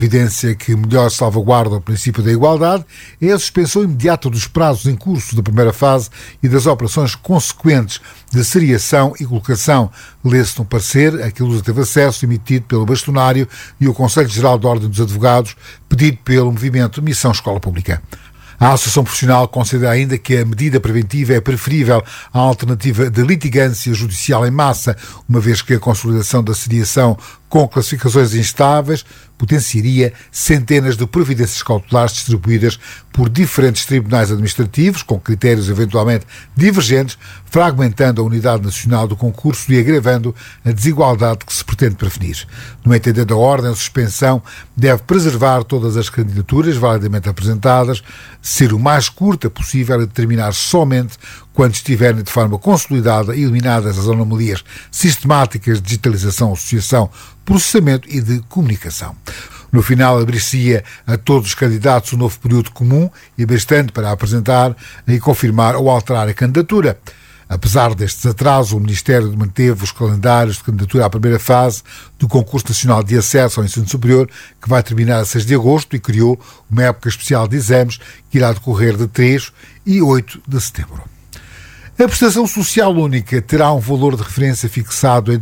evidência que melhor salvaguarda o princípio da igualdade é a suspensão imediata dos prazos em curso da primeira fase e das operações consequentes de seriação e colocação. Lê-se num parecer a que a Lusa teve acesso, emitido pelo Bastonário e o Conselho Geral da Ordem dos Advogados, pedido pelo movimento Missão Escola Pública. A Associação Profissional considera ainda que a medida preventiva é preferível à alternativa de litigância judicial em massa, uma vez que a consolidação da seriação com classificações instáveis potenciaria centenas de providências cautelares distribuídas por diferentes tribunais administrativos, com critérios eventualmente divergentes, fragmentando a unidade nacional do concurso e agravando a desigualdade que se pretende prevenir. No entender da Ordem, a suspensão deve preservar todas as candidaturas validamente apresentadas, ser o mais curta possível e determinar somente quando estiverem de forma consolidada e eliminadas as anomalias sistemáticas de digitalização, associação, processamento e de comunicação. No final, abrir-se-ia a todos os candidatos um novo período comum e bastante para apresentar e confirmar ou alterar a candidatura. Apesar destes atrasos, o Ministério manteve os calendários de candidatura à primeira fase do Concurso Nacional de Acesso ao Ensino Superior, que vai terminar a 6 de agosto, e criou uma época especial de exames que irá decorrer de 3 e 8 de setembro. A prestação social única terá um valor de referência fixado em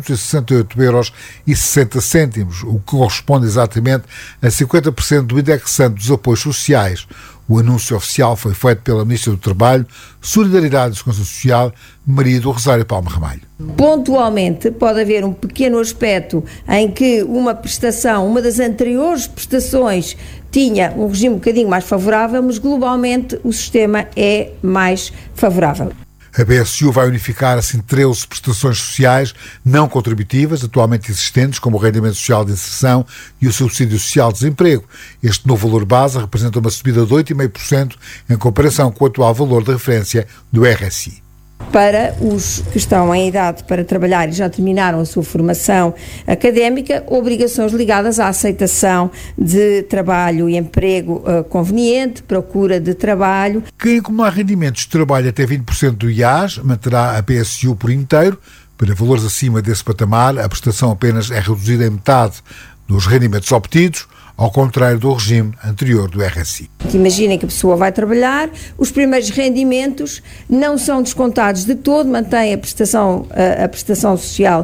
268,60 €, o que corresponde exatamente a 50% do indexante dos apoios sociais. O anúncio oficial foi feito pela Ministra do Trabalho, Solidariedade e Segurança Social, Maria do Rosário Palma Ramalho. Pontualmente pode haver um pequeno aspecto em que uma prestação, uma das anteriores prestações, tinha um regime um bocadinho mais favorável, mas globalmente o sistema é mais favorável. A PSU vai unificar assim 13 prestações sociais não contributivas atualmente existentes, como o rendimento social de inserção e o subsídio social de desemprego. Este novo valor base representa uma subida de 8,5% em comparação com o atual valor de referência do RSI. Para os que estão em idade para trabalhar e já terminaram a sua formação académica, obrigações ligadas à aceitação de trabalho e emprego conveniente, procura de trabalho. Quem acumular rendimentos de trabalho até 20% do IAS manterá a PSU por inteiro. Para valores acima desse patamar, a prestação apenas é reduzida em metade dos rendimentos obtidos, ao contrário do regime anterior do RSI. Imaginem que a pessoa vai trabalhar, os primeiros rendimentos não são descontados de todo, mantém a prestação social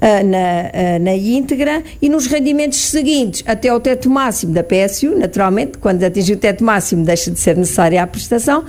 na íntegra, e nos rendimentos seguintes, até ao teto máximo da PSU, naturalmente, quando atingir o teto máximo deixa de ser necessária a prestação,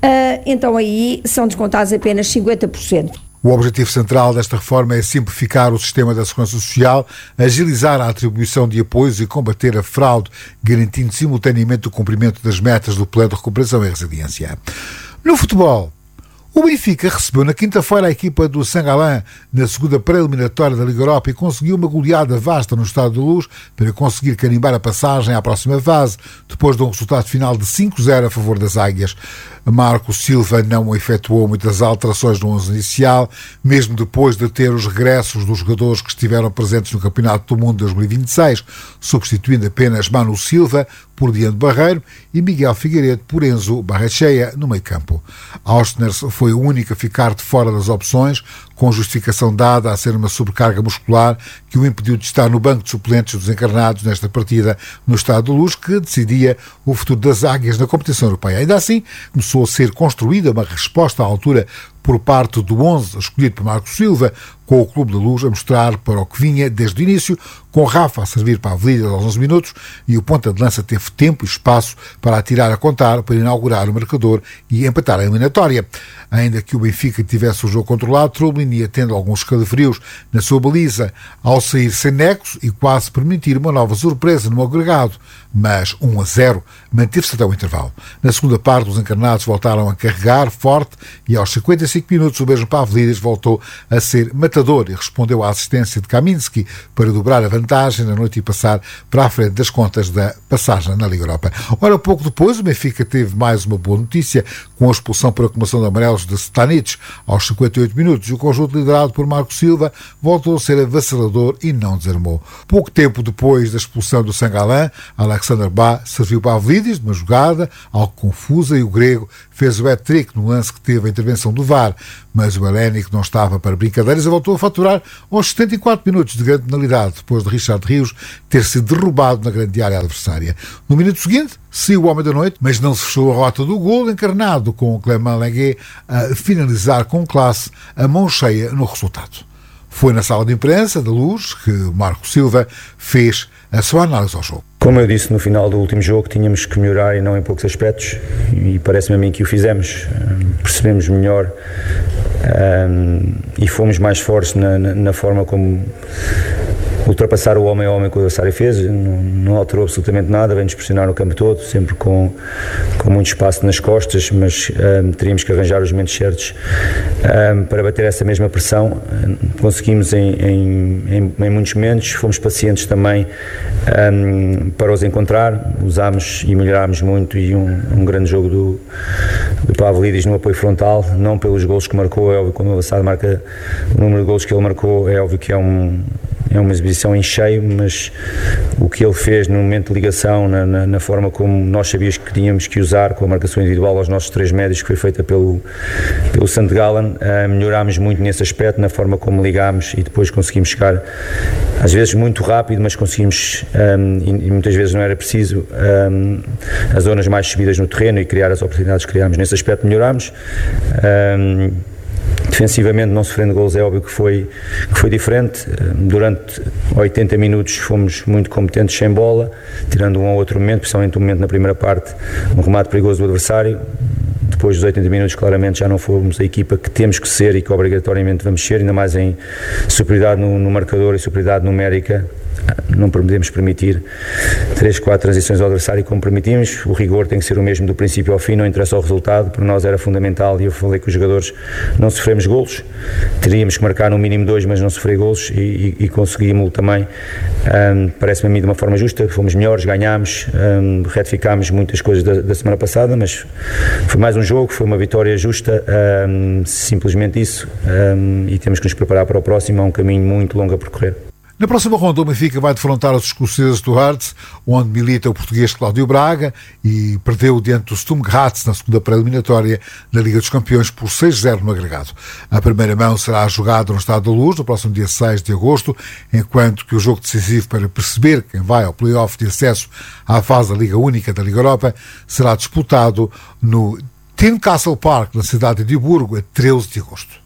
então aí são descontados apenas 50%. O objetivo central desta reforma é simplificar o sistema da segurança social, agilizar a atribuição de apoios e combater a fraude, garantindo simultaneamente o cumprimento das metas do Plano de Recuperação e Resiliência. No futebol, o Benfica recebeu na quinta-feira a equipa do Saint-Gallen na segunda pré-eliminatória da Liga Europa e conseguiu uma goleada vasta no Estádio da Luz para conseguir carimbar a passagem à próxima fase, depois de um resultado final de 5-0 a favor das Águias. Marco Silva não efetuou muitas alterações no 11 inicial, mesmo depois de ter os regressos dos jogadores que estiveram presentes no Campeonato do Mundo de 2026, substituindo apenas Manu Silva por Diante Barreiro e Miguel Figueiredo por Enzo Barrecheia no meio-campo. Austners foi o único a ficar de fora das opções, com justificação dada a ser uma sobrecarga muscular que o impediu de estar no banco de suplentes dos encarnados nesta partida no Estádio da Luz, que decidia o futuro das Águias na competição europeia. Ainda assim, começou a ser construída uma resposta à altura por parte do 11 escolhido por Marco Silva, com o Clube da Luz a mostrar para o que vinha desde o início, com Rafa a servir para a Avenida aos 11 minutos, e o ponta de lança teve tempo e espaço para atirar a contar, para inaugurar o marcador e empatar a eliminatória. Ainda que o Benfica tivesse o jogo controlado, Troublin ia tendo alguns escalafrios na sua baliza ao sair sem nexo e quase permitir uma nova surpresa no agregado, mas 1-0 manteve-se até o intervalo. Na segunda parte, os encarnados voltaram a carregar forte e aos 55 minutos o mesmo Pavlidis voltou a ser matador e respondeu à assistência de Kaminski para dobrar a vantagem na noite e passar para a frente das contas da passagem na Liga Europa. Ora, pouco depois, o Benfica teve mais uma boa notícia com a expulsão por acumulação de amarelos de Stanic aos 58 minutos e o conjunto liderado por Marco Silva voltou a ser avassalador e não desarmou. Pouco tempo depois da expulsão do Saint-Gallen, Alexander Bá serviu para Pavlidis de uma jogada algo confusa e o grego fez o hat-trick no lance que teve a intervenção do VAR empatar, mas o Helénico não estava para brincadeiras e voltou a faturar aos 74 minutos de grande penalidade, depois de Richard Rios ter sido derrubado na grande área adversária. No minuto seguinte, saiu o homem da noite, mas não se fechou a rota do golo, encarnado com o Clément Lenglet a finalizar com classe, a mão cheia no resultado. Foi na sala de imprensa da Luz que Marco Silva fez a sua análise ao jogo. Como eu disse no final do último jogo, tínhamos que melhorar e não em poucos aspectos, e parece-me a mim que o fizemos. Percebemos melhor e fomos mais fortes na forma como ultrapassar o homem a homem que o adversário fez. Não alterou absolutamente nada, veio-nos pressionar no campo todo, sempre com muito espaço nas costas, mas teríamos que arranjar os momentos certos para bater essa mesma pressão. Conseguimos em muitos momentos, fomos pacientes também para os encontrar, usámos e melhorámos muito, e um grande jogo do Pavlidis no apoio frontal, não pelos golos que marcou, é óbvio, quando o adversário marca o número de golos que ele marcou, é óbvio que é uma exibição em cheio, mas o que ele fez no momento de ligação, na forma como nós sabíamos que tínhamos que usar, com a marcação individual aos nossos 3 médios, que foi feita pelo St. Gallen, melhorámos muito nesse aspecto, na forma como ligámos, e depois conseguimos chegar, às vezes muito rápido, mas conseguimos, e muitas vezes não era preciso, as zonas mais subidas no terreno e criar as oportunidades que criámos. Nesse aspecto melhorámos. Defensivamente, não sofrendo golos, é óbvio que foi diferente. Durante 80 minutos fomos muito competentes sem bola, tirando um ou outro momento, principalmente um momento na primeira parte, um remate perigoso do adversário. Depois dos 80 minutos, claramente, já não fomos a equipa que temos que ser e que obrigatoriamente vamos ser, ainda mais em superioridade no marcador e superioridade numérica. Não podemos permitir 3, 4 transições ao adversário como permitimos. O rigor tem que ser o mesmo do princípio ao fim, não interessa o resultado. Para nós era fundamental, e eu falei com os jogadores, não sofremos golos. Teríamos que marcar no mínimo 2, mas não sofrer golos, e conseguimos também. Parece-me a mim de uma forma justa, fomos melhores, ganhámos, retificámos muitas coisas da semana passada, mas foi mais um jogo, foi uma vitória justa, simplesmente isso, e temos que nos preparar para o próximo. É um caminho muito longo a percorrer. Na próxima ronda, o Benfica vai defrontar os escoceses do Hearts, onde milita o português Cláudio Braga, e perdeu diante do Sturm Graz na segunda pré-eliminatória da Liga dos Campeões por 6-0 no agregado. A primeira mão será jogada no Estádio da Luz no próximo dia 6 de agosto, enquanto que o jogo decisivo para perceber quem vai ao play-off de acesso à fase da Liga Única da Liga Europa será disputado no Tynecastle Park, na cidade de Edimburgo, a 13 de agosto.